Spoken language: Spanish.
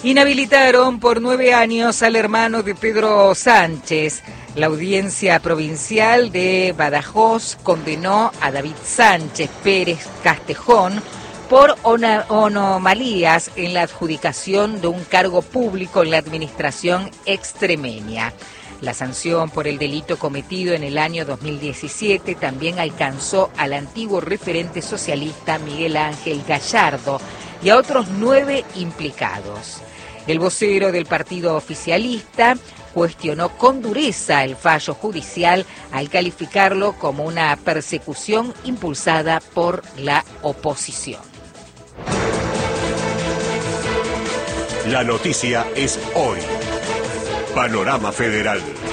Inhabilitaron por 9 años al hermano de Pedro Sánchez. La audiencia provincial de Badajoz condenó a David Sánchez Pérez Castejón por anomalías en la adjudicación de un cargo público en la administración extremeña. La sanción por el delito cometido en el año 2017 también alcanzó al antiguo referente socialista Miguel Ángel Gallardo y a otros 9 implicados. El vocero del partido oficialista cuestionó con dureza el fallo judicial al calificarlo como una persecución impulsada por la oposición. La noticia es hoy. Panorama Federal.